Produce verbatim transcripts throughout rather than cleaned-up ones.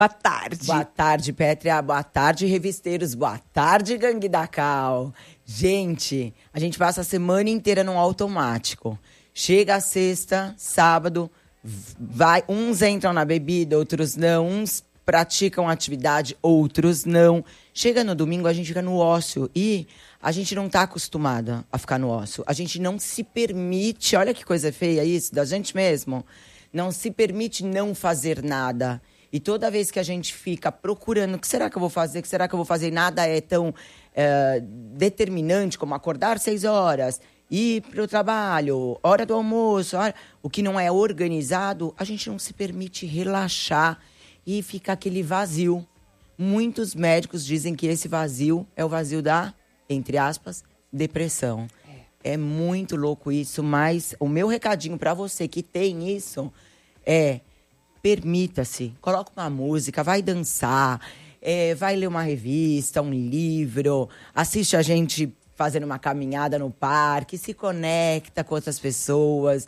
Boa tarde. Boa tarde, Pétria. Boa tarde, revisteiros. Boa tarde, Gangue da Cal. Gente, a gente passa a semana inteira no automático. Chega a sexta, sábado, vai, uns entram na bebida, outros não. Uns praticam atividade, outros não. Chega no domingo, a gente fica no ócio. E a gente não tá acostumada a ficar no ócio. A gente não se permite, olha que coisa feia isso, da gente mesmo. Não se permite não fazer nada. E toda vez que a gente fica procurando, o que será que eu vou fazer, o que será que eu vou fazer, e nada é tão é, determinante como acordar seis horas, ir para o trabalho, hora do almoço, hora... o que não é organizado, a gente não se permite relaxar e fica aquele vazio. Muitos médicos dizem que esse vazio é o vazio da, entre aspas, depressão. É, é muito louco isso, mas o meu recadinho para você que tem isso é... permita-se, coloca uma música, vai dançar, é, vai ler uma revista, um livro, assiste a gente fazendo uma caminhada no parque, se conecta com outras pessoas,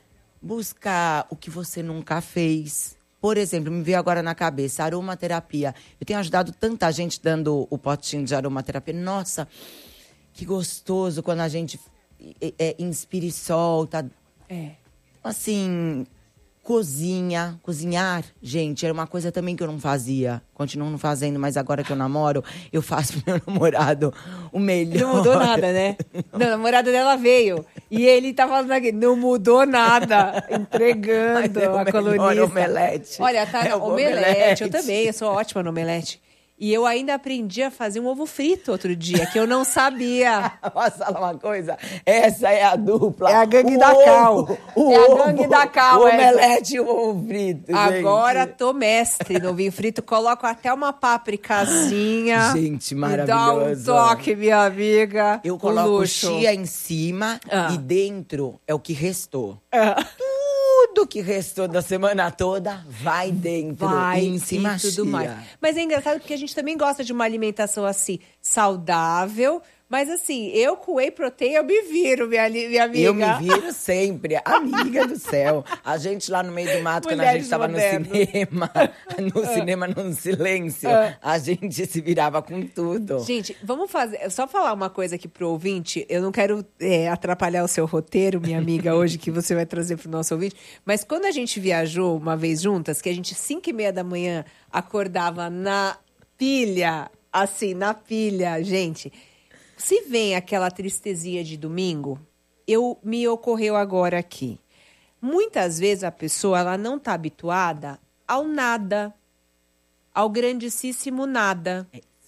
busca o que você nunca fez. Por exemplo, me veio agora na cabeça, aromaterapia. Eu tenho ajudado tanta gente dando o potinho de aromaterapia. Nossa, que gostoso quando a gente é, é, inspira e solta. É. Assim... Cozinha, cozinhar, gente, era uma coisa também que eu não fazia. Continuo não fazendo, mas agora que eu namoro, eu faço pro meu namorado o melhor. Não mudou nada, né? Não, o namorado dela veio. E ele tá falando aqui, não mudou nada. Entregando é a colunista. Omelete. Olha, tá, é omelete, omelete, eu também, eu sou ótima no omelete. E eu ainda aprendi a fazer um ovo frito outro dia, que eu não sabia. Posso falar uma coisa? Essa é a dupla. É a gangue o da ovo, Cal. O é ovo, a gangue da Cal. O essa. omelete e o ovo frito, Agora gente. tô mestre no vinho frito. Coloco até uma pápricazinha. Gente, Dá maravilhoso. um toque, minha amiga. Eu coloco luxo. chia em cima ah. e dentro é o que restou. Ah. Tudo que restou da semana toda vai dentro. Vai, e em cima e tudo chia. mais. Mas é engraçado porque a gente também gosta de uma alimentação assim, saudável. Mas assim, eu com whey protein, eu me viro, minha, minha amiga. Eu me viro sempre. Amiga do céu. A gente lá no meio do mato, Mulheres quando a gente tava modernas. no cinema, no cinema, no silêncio, a gente se virava com tudo. Gente, vamos fazer... Só falar uma coisa aqui pro ouvinte. Eu não quero é, atrapalhar o seu roteiro, minha amiga, hoje, que você vai trazer pro nosso ouvinte. Mas quando a gente viajou uma vez juntas, que a gente, cinco e meia da manhã, acordava na pilha, assim, na pilha, gente... Se vem aquela tristezinha de domingo, eu me ocorreu agora aqui. Muitas vezes a pessoa ela não está habituada ao nada, ao grandíssimo nada.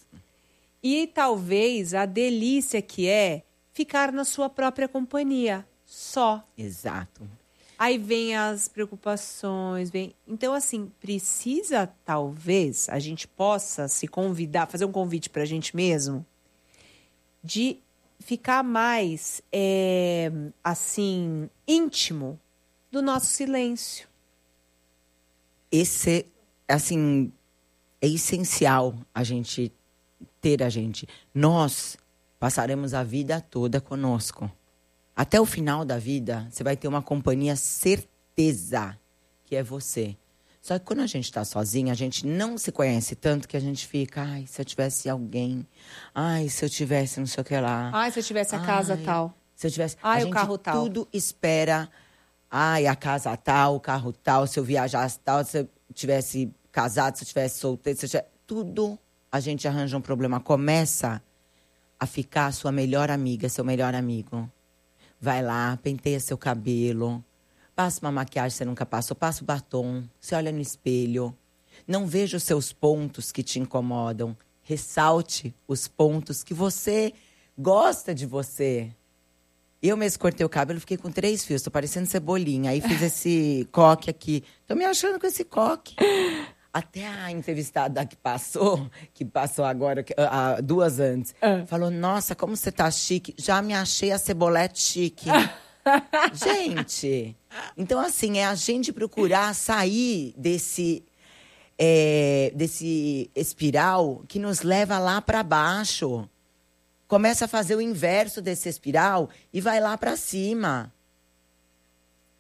E talvez a delícia que é ficar na sua própria companhia, só. Exato. Aí vem as preocupações, vem... Então, assim, precisa, talvez, a gente possa se convidar, fazer um convite para a gente mesmo, de ficar mais, é, assim, íntimo do nosso silêncio. Esse, assim, é essencial a gente ter a gente. Nós passaremos a vida toda conosco. Até o final da vida, você vai ter uma companhia, certeza que é você. Só que quando a gente está sozinha, a gente não se conhece tanto que a gente fica... Ai, se eu tivesse alguém. Ai, se eu tivesse não sei o que lá. Ai, se eu tivesse a casa Ai, tal. Se eu tivesse... Ai, a o gente carro tal. tudo espera. Ai, a casa tal, o carro tal. Se eu viajasse tal, se eu tivesse casado, se eu tivesse solteiro. Se eu tivesse... Tudo a gente arranja um problema. Começa a ficar a sua melhor amiga, seu melhor amigo. Vai lá, penteia seu cabelo... Passa uma maquiagem que você nunca passou, passa o batom, você olha no espelho. Não veja os seus pontos que te incomodam. Ressalte os pontos que você gosta de você. Eu mesmo cortei o cabelo, fiquei com três fios, tô parecendo cebolinha. Aí fiz esse coque aqui. Tô me achando com esse coque. Até a entrevistada que passou, que passou agora, uh, duas antes, uh. falou, nossa, como você tá chique. Já me achei a cebolete chique. Gente, então assim, é a gente procurar sair desse, é, desse espiral que nos leva lá para baixo. Começa a fazer o inverso desse espiral e vai lá para cima.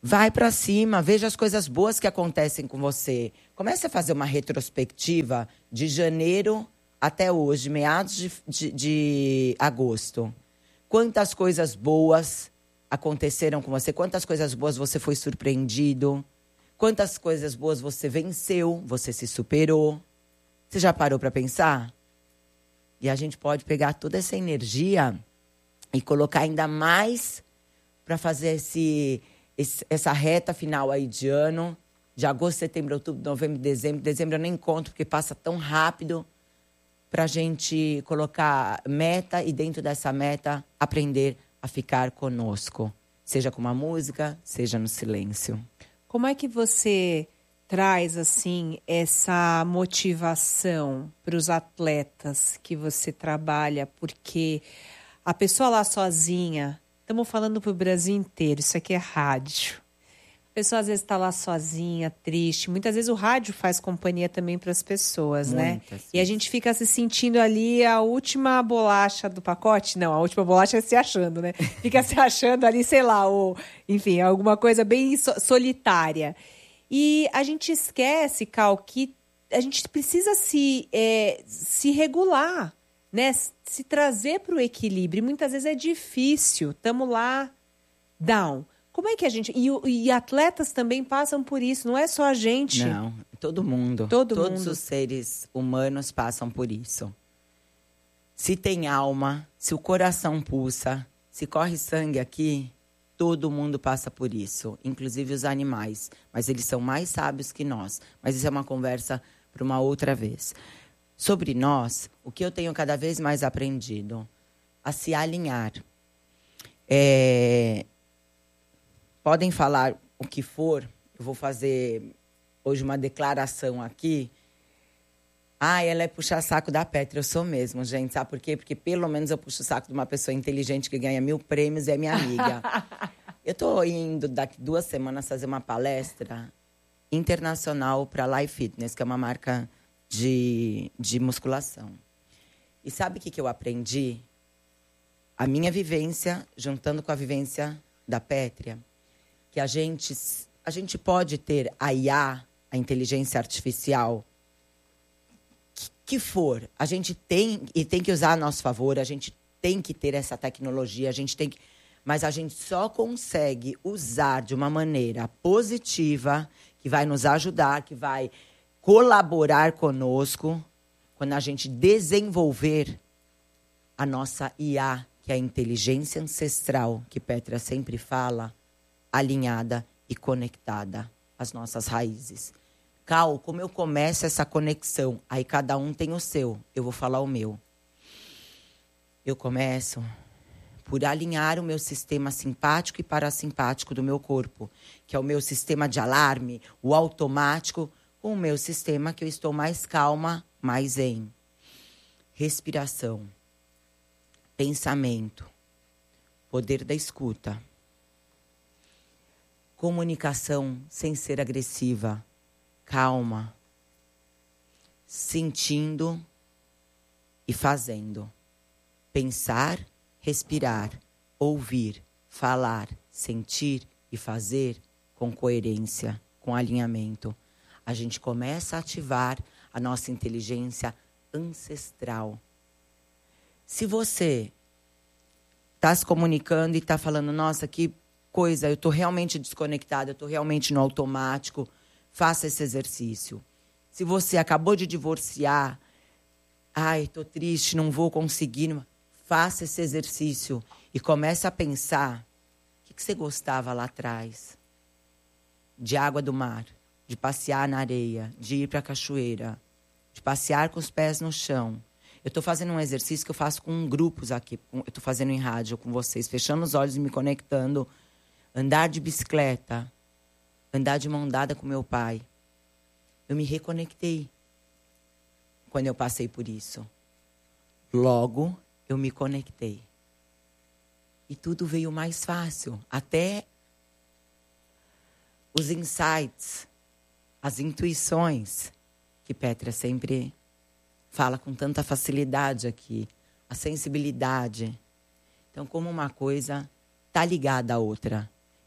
Vai pra cima, veja as coisas boas que acontecem com você. Comece a fazer uma retrospectiva de janeiro até hoje, meados de, de, de agosto. Quantas coisas boas aconteceram com você? Quantas coisas boas você foi surpreendido? Quantas coisas boas você venceu? Você se superou? Você já parou para pensar? E a gente pode pegar toda essa energia e colocar ainda mais para fazer esse, esse, essa reta final aí de ano. De agosto, setembro, outubro, novembro, dezembro. Dezembro eu nem conto, porque passa tão rápido. Para a gente colocar meta e dentro dessa meta aprender a ficar conosco. Seja com uma música, seja no silêncio. Como é que você traz, assim, essa motivação para os atletas que você trabalha? Porque a pessoa lá sozinha, estamos falando para o Brasil inteiro, isso aqui é rádio. A pessoa às vezes está lá sozinha, triste. Muitas vezes o rádio faz companhia também para as pessoas, né? Muitas E a gente fica se sentindo ali a última bolacha do pacote. Não, a última bolacha é se achando, né? Fica se achando ali, sei lá, ou, enfim, alguma coisa bem so- solitária. E a gente esquece, Cal, que a gente precisa se, é, se regular, né? Se trazer para o equilíbrio. Muitas vezes é difícil. Estamos lá, down. Como é que a gente... E, e atletas também passam por isso, não é só a gente. Não, todo mundo. Todo Todos mundo. os seres humanos passam por isso. Se tem alma, se o coração pulsa, se corre sangue aqui, todo mundo passa por isso. Inclusive os animais. Mas eles são mais sábios que nós. Mas isso é uma conversa para uma outra vez. Sobre nós, o que eu tenho cada vez mais aprendido? A se alinhar. É... Podem falar o que for, eu vou fazer hoje uma declaração aqui. Ah, ela é puxa-saco da Petra, eu sou mesmo, gente. Sabe por quê? Porque pelo menos eu puxo o saco de uma pessoa inteligente que ganha mil prêmios e é minha amiga. Eu tô indo daqui duas semanas fazer uma palestra internacional para Life Fitness, que é uma marca de, de musculação. E sabe o que, que eu aprendi? A minha vivência, juntando com a vivência da Pétria, que a gente, a gente pode ter a I A, a inteligência artificial, que, que for. A gente tem e tem que usar a nosso favor, a gente tem que ter essa tecnologia, a gente tem que, mas a gente só consegue usar de uma maneira positiva, que vai nos ajudar, que vai colaborar conosco, quando a gente desenvolver a nossa I A, que é a inteligência ancestral, que Petra sempre fala, alinhada e conectada às nossas raízes. Cal, como eu começo essa conexão? Aí cada um tem o seu, eu vou falar o meu. Eu começo por alinhar o meu sistema simpático e parasimpático do meu corpo, que é o meu sistema de alarme, o automático, com o meu sistema que eu estou mais calma, mais zen. Respiração, pensamento, poder da escuta. Comunicação sem ser agressiva, calma, sentindo e fazendo. Pensar, respirar, ouvir, falar, sentir e fazer com coerência, com alinhamento. A gente começa a ativar a nossa inteligência ancestral. Se você está se comunicando e está falando, nossa, que coisa, eu estou realmente desconectada, eu estou realmente no automático, faça esse exercício. Se você acabou de divorciar, ai, estou triste, não vou conseguir, faça esse exercício e comece a pensar o que, que você gostava lá atrás. De água do mar, de passear na areia, de ir para a cachoeira, de passear com os pés no chão. Eu estou fazendo um exercício que eu faço com grupos aqui, eu estou fazendo em rádio com vocês, fechando os olhos e me conectando. Andar de bicicleta, andar de mão dada com meu pai. Eu me reconectei quando eu passei por isso. Logo, eu me conectei. E tudo veio mais fácil. Até os insights, as intuições, que Petra sempre fala com tanta facilidade aqui. A sensibilidade. Então, como uma coisa está ligada à outra.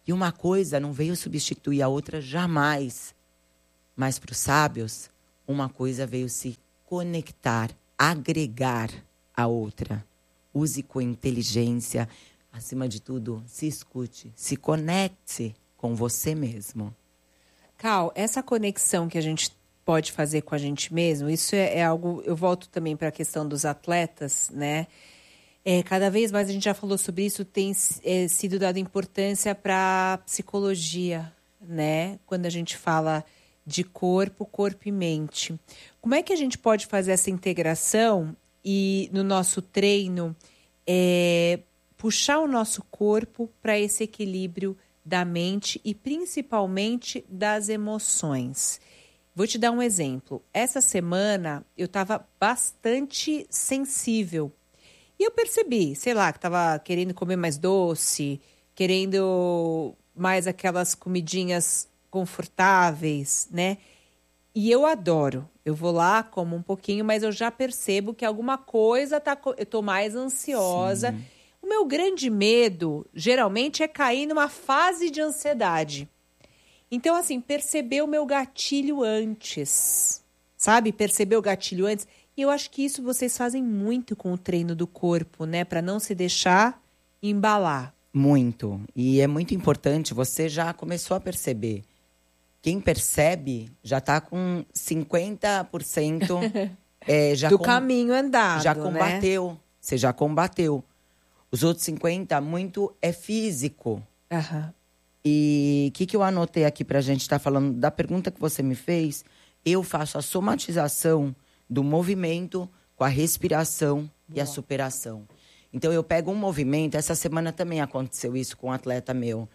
E uma coisa não veio substituir a outra jamais. Mas para os sábios, uma coisa veio se conectar, agregar a outra. Use com inteligência. Acima de tudo, se escute, se conecte com você mesmo. Cal, essa conexão que a gente pode fazer com a gente mesmo, isso é, é algo... Eu volto também para a questão dos atletas, né? É, cada vez mais, a gente já falou sobre isso, tem é, sido dada importância para a psicologia, né? Quando a gente fala de corpo, corpo e mente. Como é que a gente pode fazer essa integração e, no nosso treino, é, puxar o nosso corpo para esse equilíbrio da mente e principalmente das emoções? Vou te dar um exemplo. Essa semana eu estava bastante sensível. E eu percebi, sei lá, que estava querendo comer mais doce, querendo mais aquelas comidinhas confortáveis, né? E eu adoro. Eu vou lá, como um pouquinho, mas eu já percebo que alguma coisa tá... Eu tô mais ansiosa. Sim. O meu grande medo, geralmente, é cair numa fase de ansiedade. Então, assim, perceber o meu gatilho antes. Sabe? Perceber o gatilho antes. E eu acho que isso vocês fazem muito com o treino do corpo, né? Para não se deixar embalar. Muito. E é muito importante, você já começou a perceber. Quem percebe já está com cinquenta por cento é, já do com, caminho andado, já combateu. Né? Você já combateu. Os outros cinquenta, muito é físico. Uhum. E o que, que eu anotei aqui para a gente estar tá falando da pergunta que você me fez? Eu faço a somatização do movimento com a respiração Boa. E a superação. Então, eu pego um movimento... Essa semana também aconteceu isso com um atleta meu.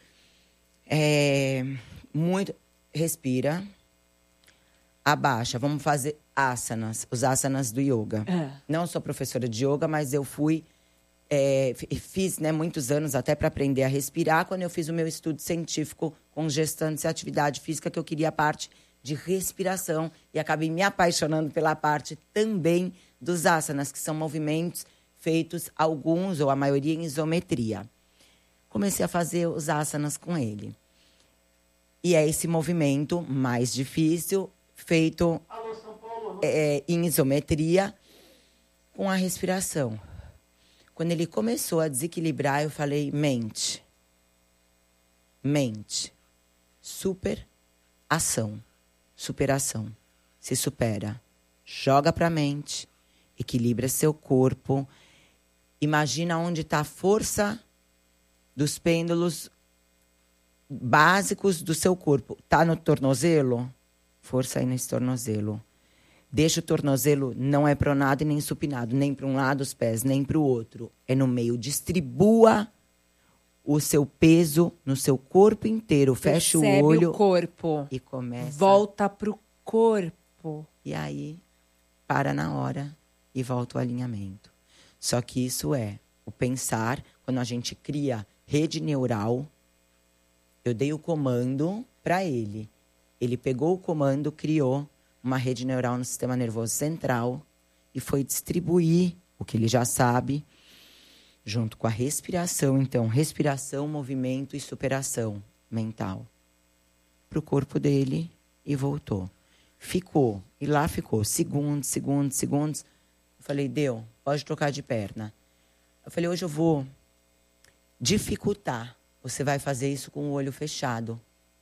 É, muito... Respira. Abaixa. Vamos fazer asanas. Os asanas do yoga. É. Não sou professora de yoga, mas eu fui... É, fiz né, muitos anos até para aprender a respirar. Quando eu fiz o meu estudo científico com gestantes e atividade física, que eu queria a parte de respiração. E acabei me apaixonando pela parte também dos asanas, que são movimentos feitos, alguns ou a maioria, em isometria. Comecei a fazer os asanas com ele. E é esse movimento mais difícil, feito é, em isometria, com a respiração. Quando ele começou a desequilibrar, eu falei, mente. Mente. Super ação. Superação. Se supera. Joga para a mente. Equilibra seu corpo. Imagina onde está a força dos pêndulos básicos do seu corpo. Está no tornozelo? Força aí nesse tornozelo. Deixa o tornozelo, não é pronado e nem supinado. Nem para um lado os pés, nem para o outro. É no meio. Distribua o seu peso no seu corpo inteiro. Fecha o olho. O corpo. E começa. Volta pro corpo. E aí, para na hora e volta o alinhamento. Só que isso é o pensar, quando a gente cria rede neural, eu dei o comando para ele. Ele pegou o comando, criou uma rede neural no sistema nervoso central e foi distribuir o que ele já sabe, junto com a respiração. Então, respiração, movimento e superação mental. Para o corpo dele e voltou. Ficou. E lá ficou. Segundos, segundos, segundos. Eu falei, deu, pode trocar de perna. Eu falei, hoje eu vou dificultar. Você vai fazer isso com o olho fechado.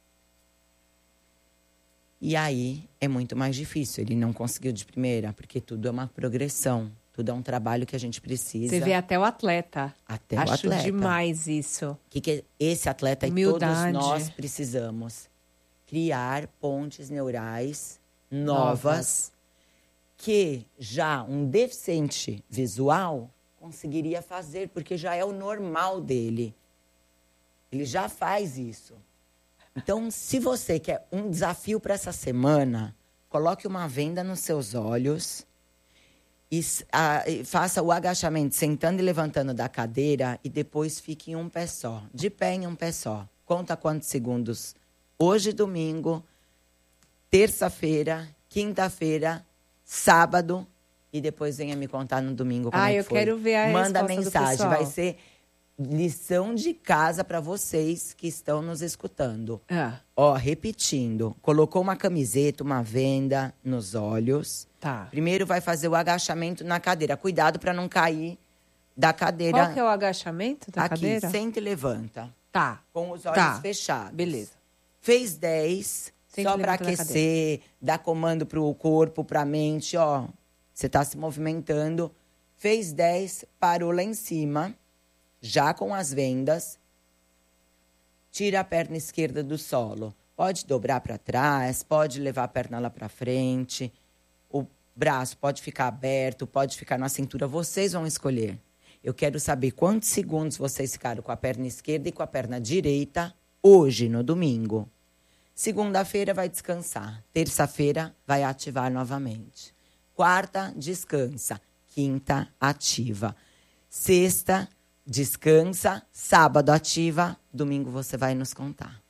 E aí é muito mais difícil. Ele não conseguiu de primeira, porque tudo é uma progressão. Tudo é um trabalho que a gente precisa. Você vê até o atleta. Até Acho o atleta. Acho demais isso. Que que esse atleta Humildade. E todos nós precisamos criar pontes neurais novas, novas, que já um deficiente visual conseguiria fazer, porque já é o normal dele. Ele já faz isso. Então, se você quer um desafio para essa semana, coloque uma venda nos seus olhos e, a, e faça o agachamento sentando e levantando da cadeira e depois fique em um pé só, de pé em um pé só. Conta quantos segundos. Hoje, domingo, terça-feira, quinta-feira, sábado e depois venha me contar no domingo como ah, é que eu foi. quero ver a Manda resposta mensagem, do pessoal. Vai ser lição de casa para vocês que estão nos escutando. Ah. Ó, repetindo. Colocou uma camiseta, uma venda nos olhos. Tá. Primeiro vai fazer o agachamento na cadeira. Cuidado para não cair da cadeira. Qual que é o agachamento da Aqui, cadeira? senta e levanta. Tá. Com os olhos Tá. fechados. Beleza. Fez dez, Senta só e para levanta da aquecer, dar comando pro corpo, pra mente, ó. Você tá se movimentando. Fez dez, parou lá em cima, já com as vendas. Tira a perna esquerda do solo. Pode dobrar para trás, pode levar a perna lá para frente. O braço pode ficar aberto, pode ficar na cintura. Vocês vão escolher. Eu quero saber quantos segundos vocês ficaram com a perna esquerda e com a perna direita hoje, no domingo. Segunda-feira vai descansar. Terça-feira vai ativar novamente. Quarta, descansa. Quinta, ativa. Sexta, descansa. Sábado, ativa. Domingo você vai nos contar.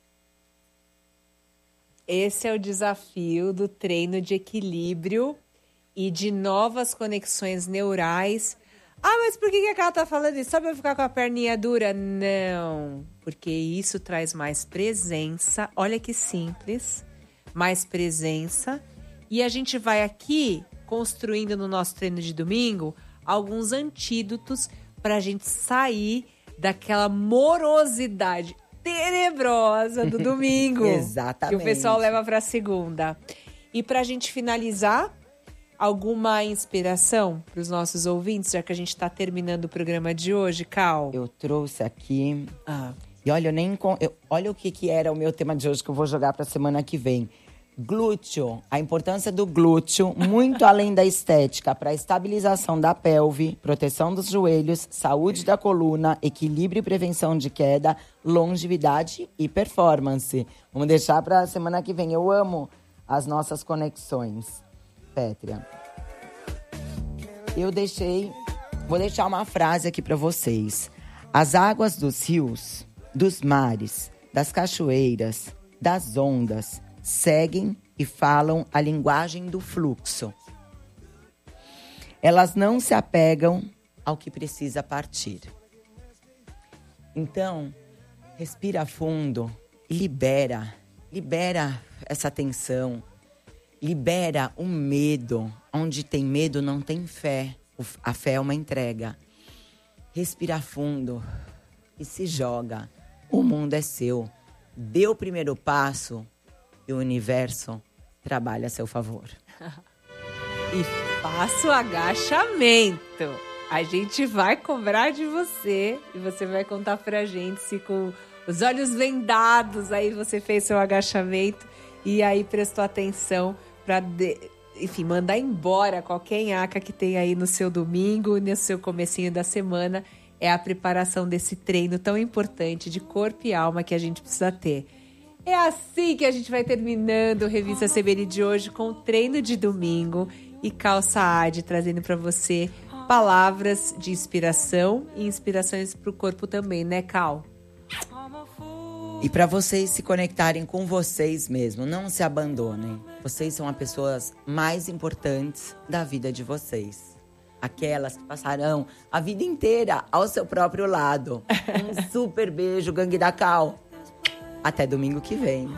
Esse é o desafio do treino de equilíbrio e de novas conexões neurais. Ah, mas por que que a Carla tá falando isso? Só pra eu ficar com a perninha dura? Não, porque isso traz mais presença. Olha que simples. Mais presença. E a gente vai aqui construindo no nosso treino de domingo alguns antídotos para a gente sair daquela morosidade tenebrosa do domingo. Exatamente. Que o pessoal leva para segunda. E para a gente finalizar, alguma inspiração para os nossos ouvintes, já que a gente está terminando o programa de hoje, Cal? Eu trouxe aqui. Ah. E olha, eu nem eu, olha o que, que era o meu tema de hoje que eu vou jogar para a semana que vem. Glúteo, a importância do glúteo, muito além da estética, para a estabilização da pelve, proteção dos joelhos, saúde da coluna, equilíbrio e prevenção de queda, longevidade e performance. Vamos deixar para a semana que vem. Eu amo as nossas conexões, Pétria. Eu deixei, vou deixar uma frase aqui para vocês. As águas dos rios, dos mares, das cachoeiras, das ondas, seguem e falam a linguagem do fluxo. Elas não se apegam ao que precisa partir. Então, respira fundo e libera. Libera essa tensão. Libera o medo. Onde tem medo não tem fé. A fé é uma entrega. Respira fundo e se joga. O mundo é seu. Dê o primeiro passo e o universo trabalha a seu favor. E faça o agachamento. A gente vai cobrar de você e você vai contar pra gente se com os olhos vendados aí você fez seu agachamento e aí prestou atenção pra, de, enfim, mandar embora qualquer nhaca que tem aí no seu domingo, no seu comecinho da semana. É a preparação desse treino tão importante de corpo e alma que a gente precisa ter. É assim que a gente vai terminando a Revista C B N de hoje com o treino de domingo e Cal Saad trazendo para você palavras de inspiração e inspirações para o corpo também, né, Cal? E para vocês se conectarem com vocês mesmos, não se abandonem. Vocês são as pessoas mais importantes da vida de vocês. Aquelas que passarão a vida inteira ao seu próprio lado. Um super beijo, Gangue da Cal. Até domingo que vem.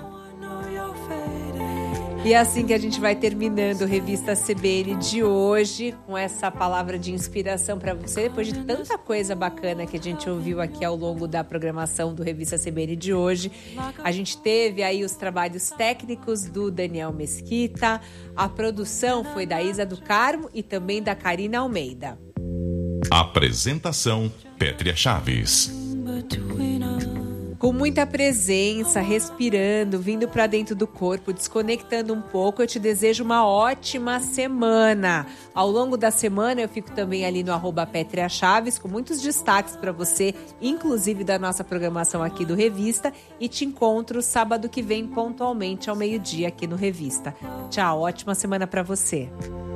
E é assim que a gente vai terminando a Revista C B N de hoje, com essa palavra de inspiração para você, depois de tanta coisa bacana que a gente ouviu aqui ao longo da programação do Revista C B N de hoje. A gente teve aí os trabalhos técnicos do Daniel Mesquita, a produção foi da Isa do Carmo e também da Karina Almeida. Apresentação, Pétria Chaves. Com muita presença, respirando, vindo para dentro do corpo, desconectando um pouco, eu te desejo uma ótima semana. Ao longo da semana eu fico também ali no arroba Pétria Chaves, com muitos destaques para você, inclusive da nossa programação aqui do Revista, e te encontro sábado que vem pontualmente ao meio-dia aqui no Revista. Tchau, ótima semana para você.